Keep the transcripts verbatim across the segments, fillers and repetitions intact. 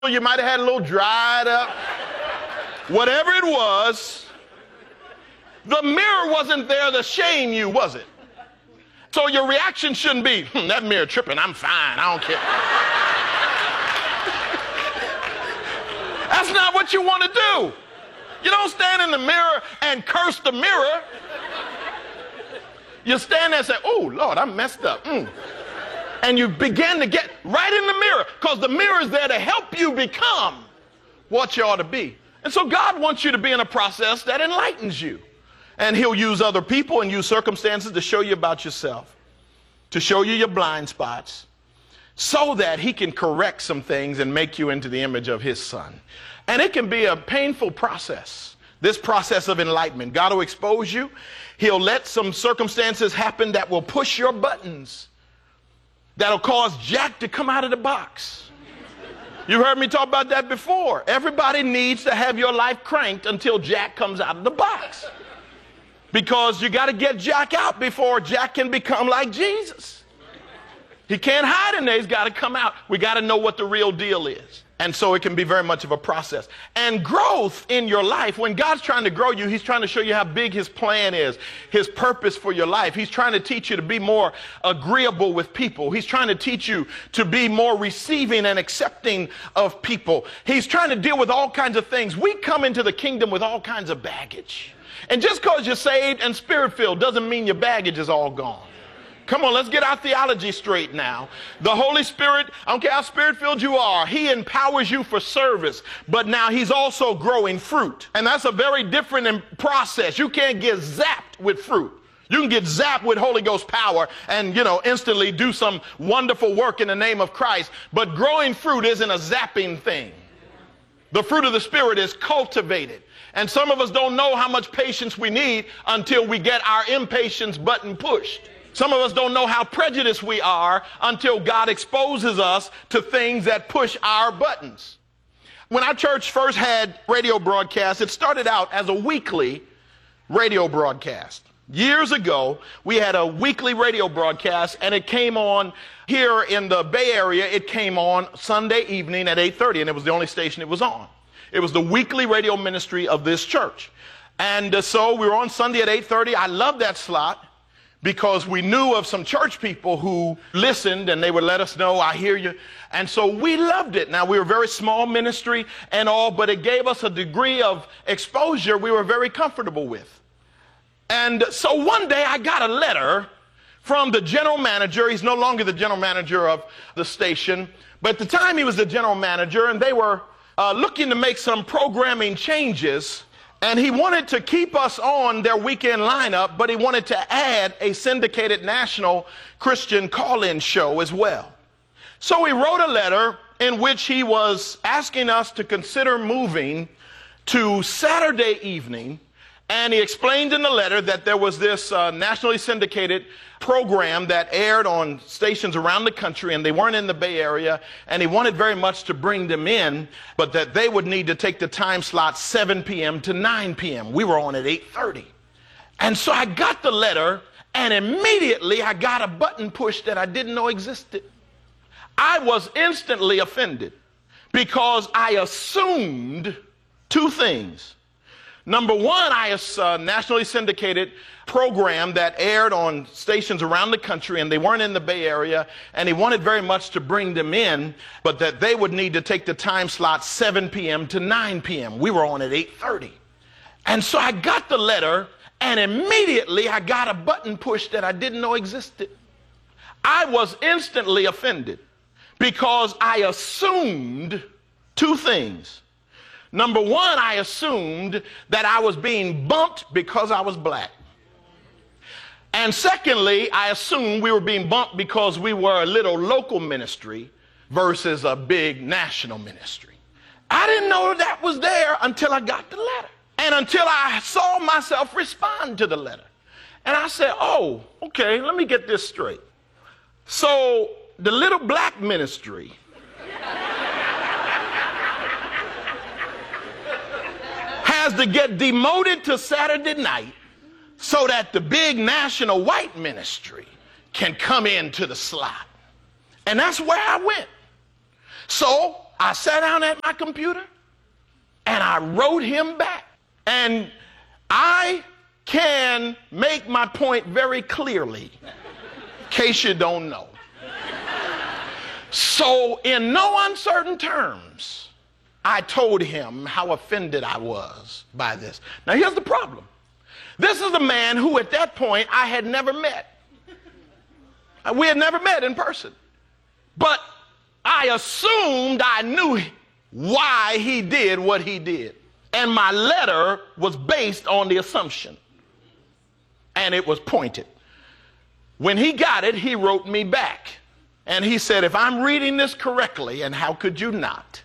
You might have had a little dried up. Whatever it was, the mirror wasn't there to shame you, was it? So your reaction shouldn't be, hmm, that mirror tripping, I'm fine, I don't care. That's not what you want to do. You don't stand in the mirror and curse the mirror. You stand there and say, oh, Lord, I messed up. Mm. And you begin to get right in the mirror, because the mirror is there to help you become what you ought to be. And so God wants you to be in a process that enlightens you. And he'll use other people and use circumstances to show you about yourself, to show you your blind spots, so that he can correct some things and make you into the image of his son. And it can be a painful process, this process of enlightenment. God will expose you. He'll let some circumstances happen that will push your buttons, that'll cause Jack to come out of the box. You heard me talk about that before. Everybody needs to have your life cranked until Jack comes out of the box. Because you got to get Jack out before Jack can become like Jesus. He can't hide in there. He's got to come out. We got to know what the real deal is. And so it can be very much of a process. And growth in your life, when God's trying to grow you, he's trying to show you how big his plan is, his purpose for your life. He's trying to teach you to be more agreeable with people. He's trying to teach you to be more receiving and accepting of people. He's trying to deal with all kinds of things. We come into the kingdom with all kinds of baggage. And just because you're saved and spirit-filled doesn't mean your baggage is all gone. Come on, let's get our theology straight now. The Holy Spirit, I don't care how spirit-filled you are, he empowers you for service, but now he's also growing fruit. And that's a very different process. You can't get zapped with fruit. You can get zapped with Holy Ghost power and, you know, instantly do some wonderful work in the name of Christ. But growing fruit isn't a zapping thing. The fruit of the Spirit is cultivated. And some of us don't know how much patience we need until we get our impatience button pushed. Some of us don't know how prejudiced we are until God exposes us to things that push our buttons. When our church first had radio broadcasts, it started out as a weekly radio broadcast. Years ago, we had a weekly radio broadcast, and it came on here in the Bay Area. It came on Sunday evening at eight thirty, and it was the only station it was on. It was the weekly radio ministry of this church. And uh, so we were on Sunday at eight thirty. I loved that slot, because we knew of some church people who listened, and they would let us know, I hear you. And so we loved it. Now, we were a very small ministry and all, but it gave us a degree of exposure we were very comfortable with. And so one day I got a letter from the general manager. He's no longer the general manager of the station, but at the time he was the general manager, and they were uh, looking to make some programming changes. And he wanted to keep us on their weekend lineup, but he wanted to add a syndicated national Christian call-in show as well. So he wrote a letter in which he was asking us to consider moving to Saturday evening. And he explained in the letter that there was this uh, nationally syndicated program that aired on stations around the country, and they weren't in the Bay Area, and he wanted very much to bring them in, but that they would need to take the time slot seven p.m. to nine p.m. We were on at eight thirty. And so I got the letter, and immediately I got a button pushed that I didn't know existed. I was instantly offended because I assumed two things. Number one, I was a nationally syndicated program that aired on stations around the country, and they weren't in the Bay Area, and he wanted very much to bring them in, but that they would need to take the time slot seven p.m. to nine p.m. We were on at eight thirty. And so I got the letter, and immediately I got a button pushed that I didn't know existed. I was instantly offended because I assumed two things. Number one, I assumed that I was being bumped because I was black. And secondly, I assumed we were being bumped because we were a little local ministry versus a big national ministry. I didn't know that was there until I got the letter, and until I saw myself respond to the letter. And I said, oh, okay, let me get this straight. So the little black ministry has to get demoted to Saturday night so that the big national white ministry can come into the slot. And that's where I went. So I sat down at my computer and I wrote him back. And I can make my point very clearly, in case you don't know. So in no uncertain terms, I told him how offended I was by this. Now here's the problem. This is a man who at that point I had never met. We had never met in person. But I assumed I knew why he did what he did. And my letter was based on the assumption. And it was pointed. When he got it, he wrote me back. And he said, if I'm reading this correctly, and how could you not?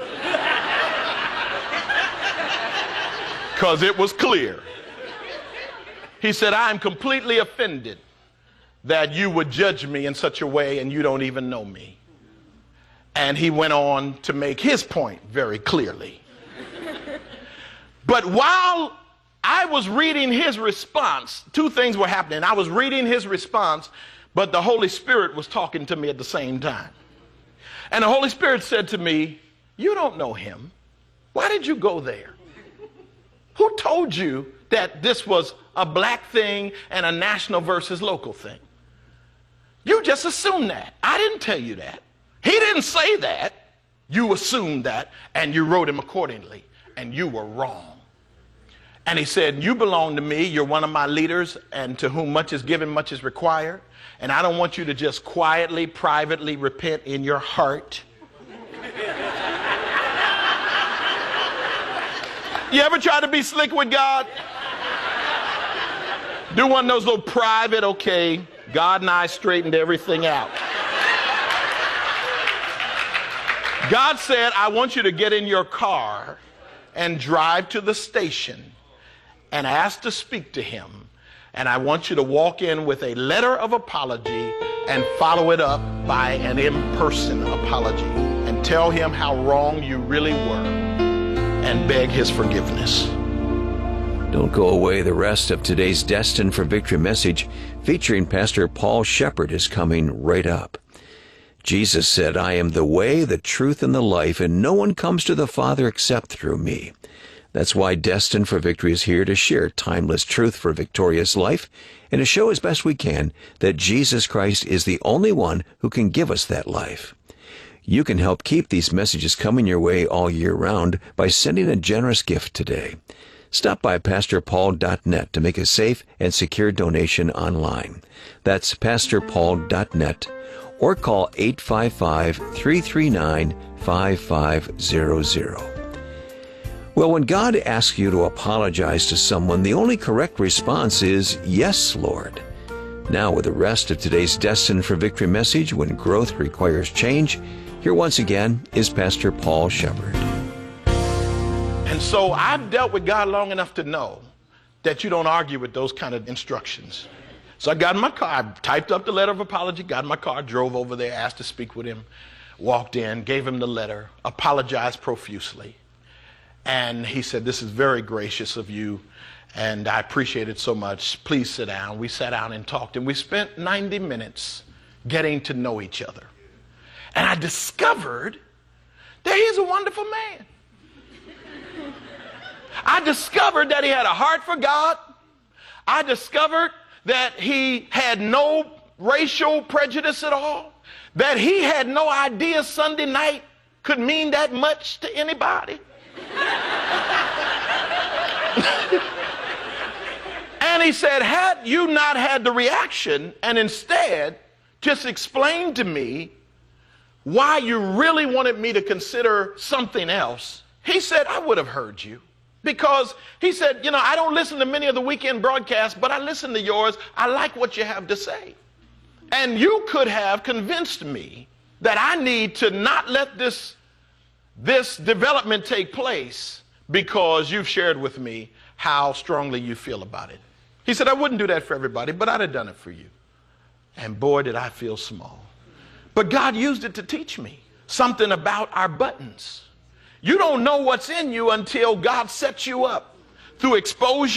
Because it was clear. He said, I'm completely offended that you would judge me in such a way and you don't even know me. And he went on to make his point very clearly. But while I was reading his response, two things were happening. I was reading his response, but the Holy Spirit was talking to me at the same time. And the Holy Spirit said to me, you don't know him. Why did you go there? Who told you that this was a black thing and a national versus local thing? You just assumed that. I didn't tell you that. He didn't say that. You assumed that, and you wrote him accordingly, and you were wrong. And he said, you belong to me. You're one of my leaders, and to whom much is given, much is required. And I don't want you to just quietly, privately repent in your heart. You ever try to be slick with God? Do one of those little private, okay, God and I straightened everything out. God said, I want you to get in your car and drive to the station and ask to speak to him. And I want you to walk in with a letter of apology and follow it up by an in-person apology and tell him how wrong you really were and beg his forgiveness. Don't go away. The rest of today's Destined for Victory message featuring Pastor Paul Shepherd is coming right up. Jesus said, I am the way, the truth, and the life, and no one comes to the Father except through me. That's why Destined for Victory is here to share timeless truth for victorious life and to show as best we can that Jesus Christ is the only one who can give us that life. You can help keep these messages coming your way all year round by sending a generous gift today. Stop by pastor paul dot net to make a safe and secure donation online. That's pastor paul dot net or call eight five five, three three nine, five five zero zero. Well, when God asks you to apologize to someone, the only correct response is, yes, Lord. Now, with the rest of today's Destined for Victory message, when growth requires change, here once again is Pastor Paul Shepherd. And so I've dealt with God long enough to know that you don't argue with those kind of instructions. So I got in my car, I typed up the letter of apology, got in my car, drove over there, asked to speak with him, walked in, gave him the letter, apologized profusely. And he said, this is very gracious of you, and I appreciate it so much. Please sit down. We sat down and talked, and we spent ninety minutes getting to know each other. And I discovered that he's a wonderful man. I discovered that he had a heart for God. I discovered that he had no racial prejudice at all. That he had no idea Sunday night could mean that much to anybody. And he said, had you not had the reaction and instead just explained to me why you really wanted me to consider something else, he said, I would have heard you. Because he said, you know, I don't listen to many of the weekend broadcasts, but I listen to yours. I like what you have to say. And you could have convinced me that I need to not let this, this development take place because you've shared with me how strongly you feel about it. He said, I wouldn't do that for everybody, but I'd have done it for you. And boy, did I feel small. But God used it to teach me something about our buttons. You don't know what's in you until God sets you up through exposure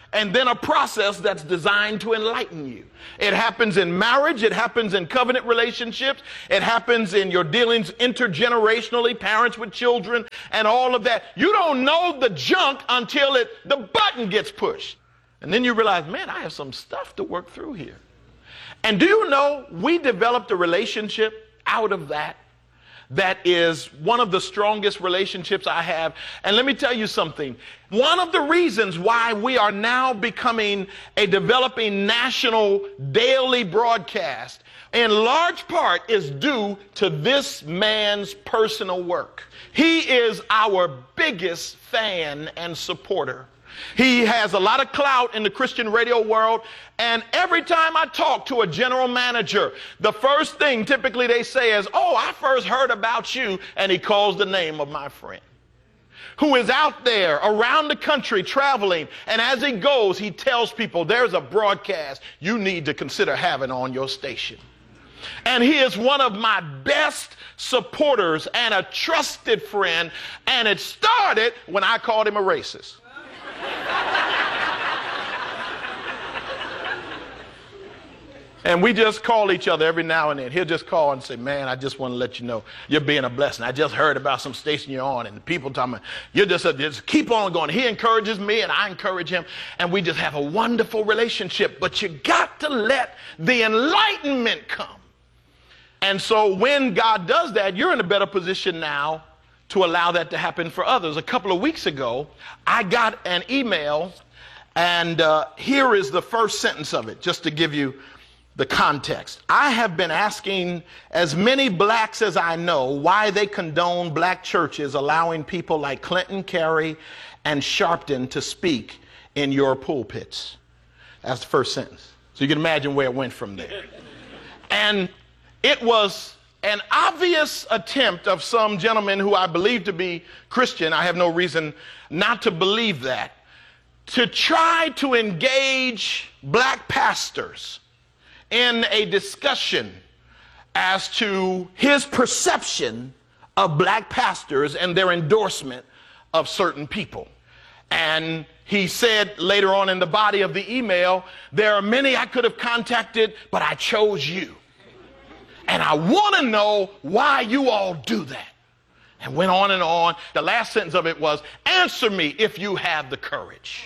and then a process that's designed to enlighten you. It happens in marriage. It happens in covenant relationships. It happens in your dealings intergenerationally, parents with children, and all of that. You don't know the junk until it the button gets pushed. And then you realize, man, I have some stuff to work through here. And do you know, we developed a relationship out of that that is one of the strongest relationships I have. And let me tell you something. One of the reasons why we are now becoming a developing national daily broadcast in large part is due to this man's personal work. He is our biggest fan and supporter. He has a lot of clout in the Christian radio world, and every time I talk to a general manager, the first thing typically they say is, oh, I first heard about you, and he calls the name of my friend who is out there around the country traveling, and as he goes, he tells people there's a broadcast you need to consider having on your station. And he is one of my best supporters and a trusted friend, and it started when I called him a racist. And we just call each other every now and then. He'll just call and say, man, I just want to let you know you're being a blessing. I just heard about some station you're on, and the people talking about, you just, uh, just keep on going. He encourages me and I encourage him, and we just have a wonderful relationship. But you got to let the enlightenment come. And so when God does that, you're in a better position now to allow that to happen for others. A couple of weeks ago, I got an email, and uh, here is the first sentence of it, just to give you the context. I have been asking as many blacks as I know why they condone black churches allowing people like Clinton, Carey, and Sharpton to speak in your pulpits. That's the first sentence. So you can imagine where it went from there. And it was an obvious attempt of some gentleman who I believe to be Christian. I have no reason not to believe that, to try to engage black pastors in a discussion as to his perception of black pastors and their endorsement of certain people. And he said later on in the body of the email, there are many I could have contacted, but I chose you. And I want to know why you all do that. And went on and on. The last sentence of it was, answer me if you have the courage.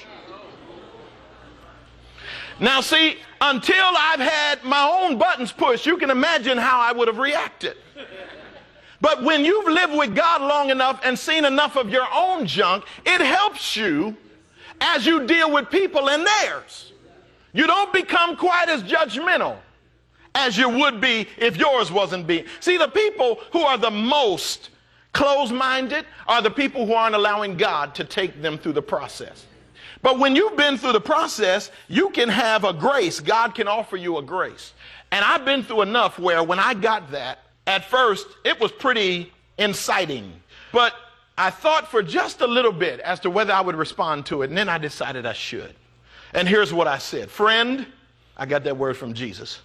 Now, see, until I've had my own buttons pushed, you can imagine how I would have reacted. But when you've lived with God long enough and seen enough of your own junk, it helps you as you deal with people and theirs. You don't become quite as judgmental as you would be if yours wasn't being. See, the people who are the most closed-minded are the people who aren't allowing God to take them through the process. But when you've been through the process, you can have a grace. God can offer you a grace. And I've been through enough where when I got that, at first, it was pretty inciting. But I thought for just a little bit as to whether I would respond to it, and then I decided I should. And here's what I said. Friend, I got that word from Jesus.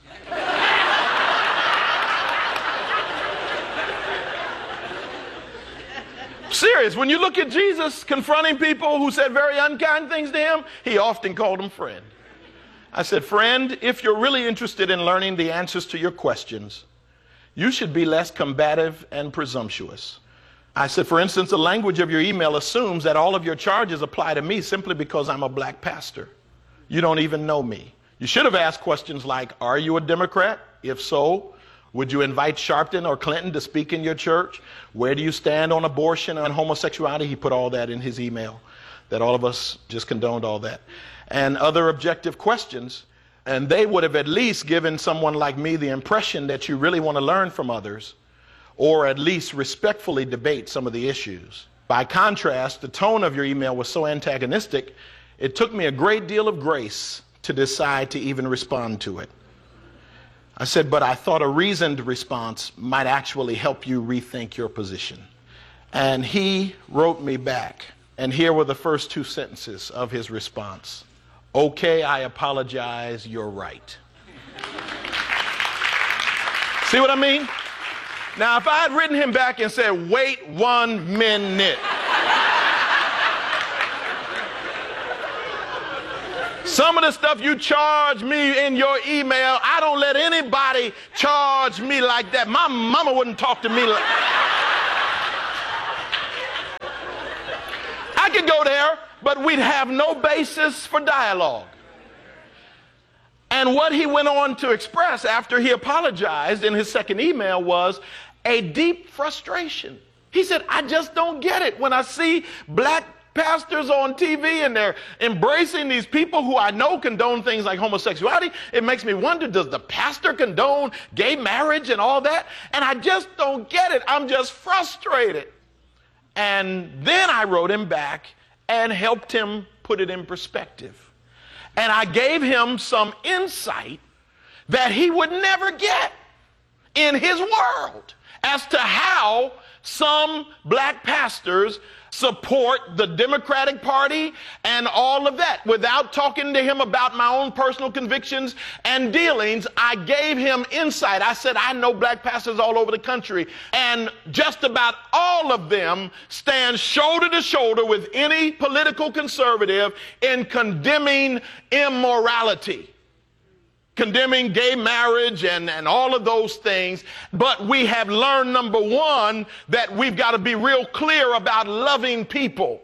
Serious. When you look at Jesus confronting people who said very unkind things to him, he often called them friend. I said, friend, if you're really interested in learning the answers to your questions, you should be less combative and presumptuous. I said, for instance, the language of your email assumes that all of your charges apply to me simply because I'm a black pastor. You don't even know me. You should have asked questions like, are you a Democrat? If so, would you invite Sharpton or Clinton to speak in your church? Where do you stand on abortion and homosexuality? He put all that in his email, that all of us just condoned all that. And other objective questions. And they would have at least given someone like me the impression that you really want to learn from others, or at least respectfully debate some of the issues. By contrast, the tone of your email was so antagonistic, it took me a great deal of grace to decide to even respond to it. I said, but I thought a reasoned response might actually help you rethink your position. And he wrote me back, and here were the first two sentences of his response. Okay, I apologize, you're right. See what I mean? Now, if I had written him back and said, wait one minute. Some of the stuff you charge me in your email, I don't let anybody charge me like that. My mama wouldn't talk to me like I could go there, but we'd have no basis for dialogue. And what he went on to express after he apologized in his second email was a deep frustration. He said, I just don't get it when I see black pastors on T V and they're embracing these people who I know condone things like homosexuality. It makes me wonder, does the pastor condone gay marriage and all that? And I just don't get it. I'm just frustrated. And then I wrote him back and helped him put it in perspective. And I gave him some insight that he would never get in his world as to how some black pastors support the Democratic Party and all of that. Without talking to him about my own personal convictions and dealings, I gave him insight. I said, I know black pastors all over the country, and just about all of them stand shoulder to shoulder with any political conservative in condemning immorality, condemning gay marriage and, and all of those things. But we have learned, number one, that we've got to be real clear about loving people.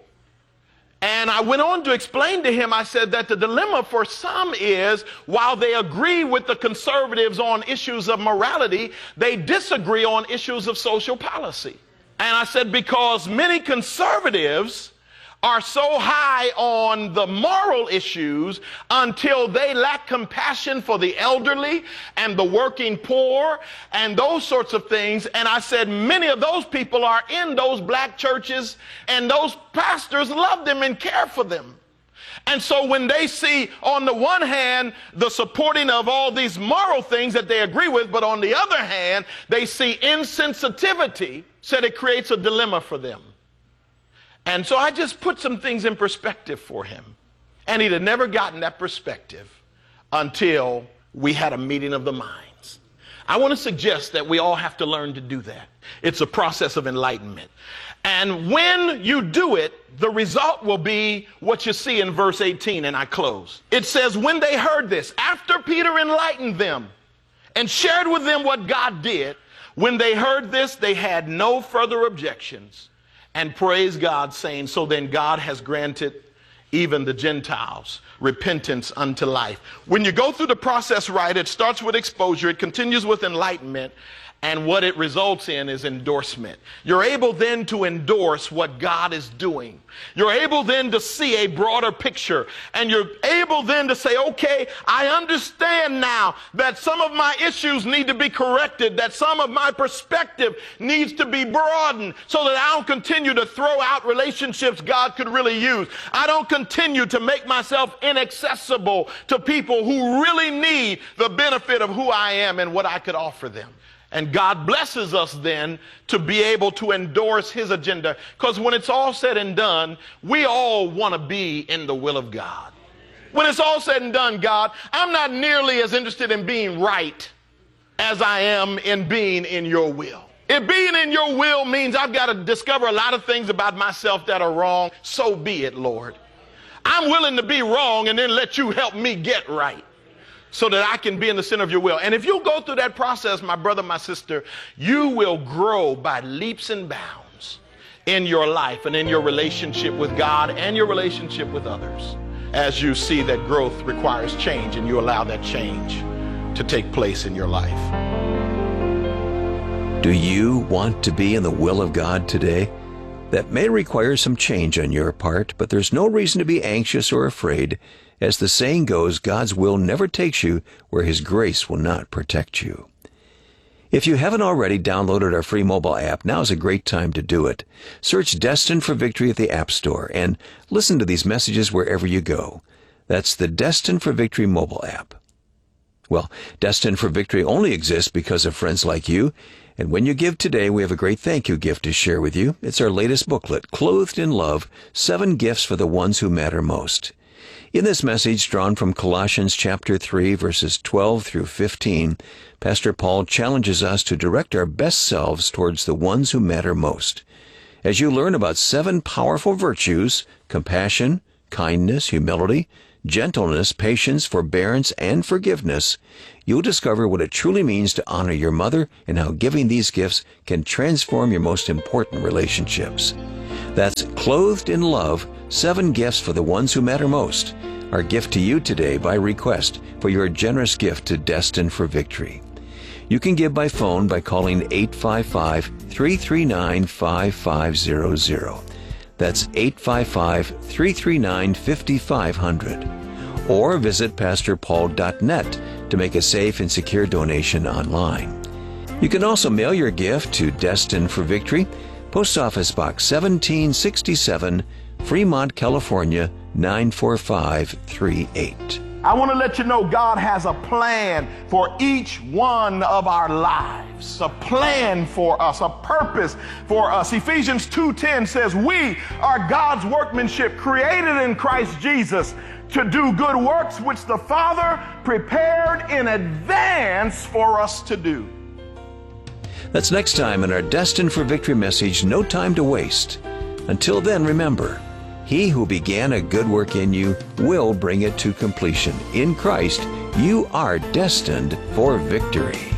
And I went on to explain to him, I said that the dilemma for some is, while they agree with the conservatives on issues of morality, they disagree on issues of social policy. And I said, because many conservatives are so high on the moral issues until they lack compassion for the elderly and the working poor and those sorts of things. And I said, many of those people are in those black churches, and those pastors love them and care for them. And so when they see, on the one hand, the supporting of all these moral things that they agree with, but on the other hand, they see insensitivity, said it creates a dilemma for them. And so I just put some things in perspective for him. And he'd have never gotten that perspective until we had a meeting of the minds. I want to suggest that we all have to learn to do that. It's a process of enlightenment. And when you do it, the result will be what you see in verse eighteen, and I close. It says, when they heard this, after Peter enlightened them and shared with them what God did, when they heard this, they had no further objections. And praise God, saying, so then God has granted even the Gentiles repentance unto life. When you go through the process right, it starts with exposure, it continues with enlightenment, and what it results in is endorsement. You're able then to endorse what God is doing. You're able then to see a broader picture, and you're able then to say, okay, I understand now that some of my issues need to be corrected, that some of my perspective needs to be broadened so that I don't continue to throw out relationships God could really use. I don't continue to make myself inaccessible to people who really need the benefit of who I am and what I could offer them. And God blesses us then to be able to endorse his agenda, because when it's all said and done, we all want to be in the will of God. When it's all said and done, God, I'm not nearly as interested in being right as I am in being in your will. If being in your will means I've got to discover a lot of things about myself that are wrong, so be it, Lord. I'm willing to be wrong and then let you help me get right, so that I can be in the center of your will. And if you go through that process, my brother, my sister, you will grow by leaps and bounds in your life and in your relationship with God and your relationship with others, as you see that growth requires change and you allow that change to take place in your life. Do you want to be in the will of God today? That may require some change on your part, but there's no reason to be anxious or afraid. As the saying goes, God's will never takes you where his grace will not protect you. If you haven't already downloaded our free mobile app, now's a great time to do it. Search Destined for Victory at the App Store and listen to these messages wherever you go. That's the Destined for Victory mobile app. Well, Destined for Victory only exists because of friends like you. And when you give today, we have a great thank you gift to share with you. It's our latest booklet, Clothed in Love, Seven Gifts for the Ones Who Matter Most. In this message, drawn from Colossians chapter three, verses twelve through fifteen, Pastor Paul challenges us to direct our best selves towards the ones who matter most. As you learn about seven powerful virtues, compassion, kindness, humility, gentleness, patience, forbearance, and forgiveness, you'll discover what it truly means to honor your mother and how giving these gifts can transform your most important relationships. That's Clothed in Love, Seven Gifts for the Ones Who Matter Most, our gift to you today by request for your generous gift to Destined for Victory. You can give by phone by calling eight five five, three three nine, five five zero zero. That's eight five five, three three nine, five five zero zero. Or visit pastor paul dot net to make a safe and secure donation online. You can also mail your gift to Destined for Victory, Post Office Box seventeen sixty-seven, Fremont, California, nine four five three eight. I want to let you know God has a plan for each one of our lives, a plan for us, a purpose for us. Ephesians two ten says, we are God's workmanship created in Christ Jesus to do good works which the Father prepared in advance for us to do. That's next time in our Destined for Victory message, No Time to Waste. Until then, remember, He who began a good work in you will bring it to completion. In Christ, you are destined for victory.